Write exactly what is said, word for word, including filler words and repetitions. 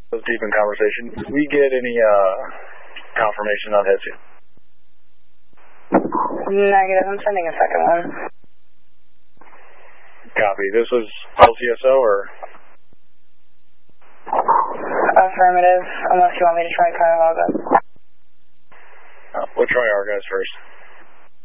was deep in conversation. Did we get any uh, confirmation on Hetsu? Negative. I'm sending a second one. Copy. This was L T S O or? Affirmative. Unless you want me to try Cuyahoga. Uh, we'll try our guys first.